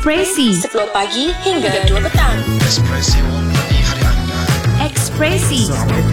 Ekspresi 10 pagi hingga 2 petang. Ekspresi warnai hari anda. Ekspresi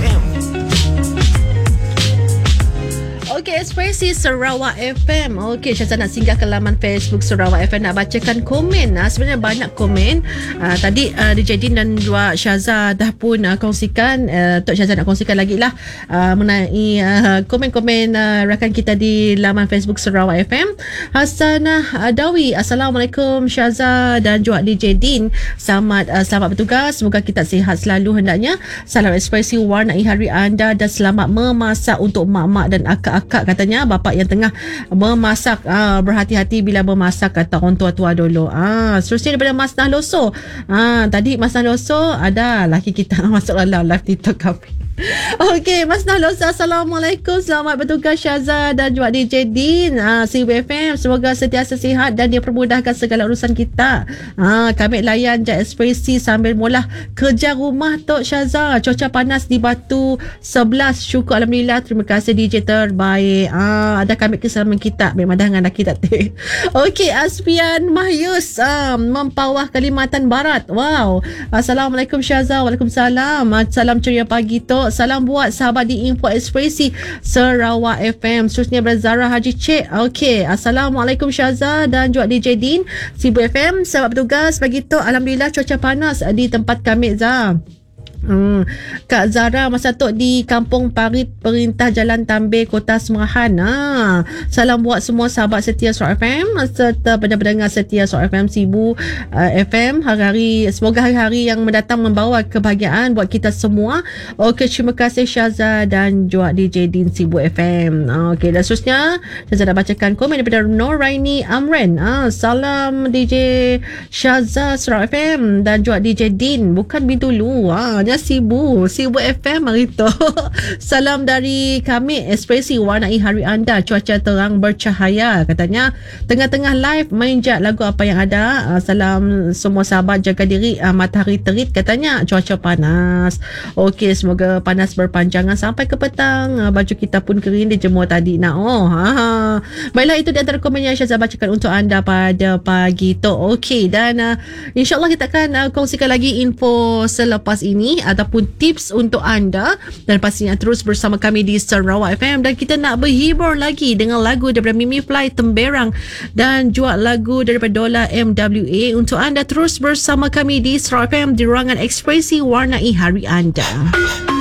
Okey, Ekspresi Sarawak FM. Okey, Syazah nak singgah ke laman Facebook Sarawak FM nak bacakan komen. Sebenarnya banyak komen. Tadi DJ Din dan juga Syazah dah pun kongsikan. Tok Syazah nak kongsikan lagi lah mengenai komen-komen rakan kita di laman Facebook Sarawak FM. Hasanah Dawi, Assalamualaikum Syazah dan juga DJ Din. Selamat bertugas. Semoga kita sihat selalu hendaknya. Salam Ekspresi warnai hari anda dan selamat memasak untuk mak-mak dan akak-akak, katanya bapak yang tengah memasak, berhati-hati bila memasak, kata orang tua-tua dulu. Seterusnya daripada Mas Nahloso. Tadi Mas Nahloso ada laki kita masuk dalam live TikTok kami. Okey, Mas Nahloso, Assalamualaikum. Selamat bertugas Syazah dan juga DJ Din. CWFM semoga sentiasa sihat dan dia permudahkan segala urusan kita. Kami layan je Ekspresi sambil mula kerja rumah Tok Syazah. Cuaca panas di Batu 11. Syukur Alhamdulillah. Terima kasih DJ terbaik. Ada kami keselamatan kita. Memang dah dengan kita. Okey, Asfian Mahyus, Mempawah Kalimantan Barat. Wow. Assalamualaikum Syazah. Waalaikumsalam. Salam ceria pagi Tok. Salam buat sahabat di Info Ekspresi Sarawak FM. Seterusnya Zara Haji Cik. Okey, Assalamualaikum Syazah dan juga DJ Din. Sibu FM, selamat bertugas pagi Tok. Alhamdulillah cuaca panas di tempat kami Zah. Kak Zara masa Tok di Kampung Parit, Perintah Jalan Tambir, Kota Semerahan. Salam buat semua sahabat setia Sarawak FM serta pendengar setia Sarawak FM Sibu FM. Hari-hari, semoga hari-hari yang mendatang membawa kebahagiaan buat kita semua. Okey, terima kasih Syazah dan juga DJ Din Sibu FM. Okey, dan seterusnya Syazah dah bacakan komen daripada Noraini Amren. Salam DJ Syazah Sarawak FM dan juga DJ Din, bukan Bintulu. Sibu FM hari tu. Salam dari kami Ekspresi warnai hari anda, cuaca terang bercahaya, katanya tengah-tengah live main je lagu apa yang ada. Salam semua sahabat, jaga diri, matahari terit, katanya cuaca panas. Okey, semoga panas berpanjangan sampai ke petang. Baju kita pun kering dijemur tadi nak. Baiklah, itu di antara komen yang Syazah bacakan untuk anda pada pagi tu. Okey, dan insyaAllah kita akan kongsikan lagi info selepas ini ataupun tips untuk anda, dan pastinya terus bersama kami di Sarawak FM. Dan kita nak berhibur lagi dengan lagu daripada Mimi Fly Temberang dan juga lagu daripada Dola MWA untuk anda. Terus bersama kami di Sarawak FM di ruangan Ekspresi warnai hari anda.